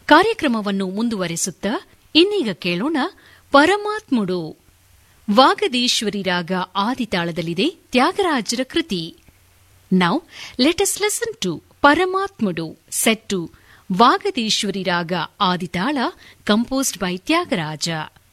ಕಾರ್ಯಕ್ರಮವನ್ನು ಮುಂದುವರೆಸುತ್ತಾ ಇನ್ನೀಗ ಕೇಳೋಣ ಪರಮಾತ್ಮುಡು. ವಾಗದೀಶ್ವರಿ ರಾಗ ಆದಿತಾಳದಲ್ಲಿದೆ ತ್ಯಾಗರಾಜರ ಕೃತಿ. Now let us listen to ಪರಮಾತ್ಮುಡು set to ವಾಗದೀಶ್ವರಿ ರಾಗ ಆದಿತಾಳ ಕಂಪೋಸ್ಡ್ ಬೈ ತ್ಯಾಗರಾಜ.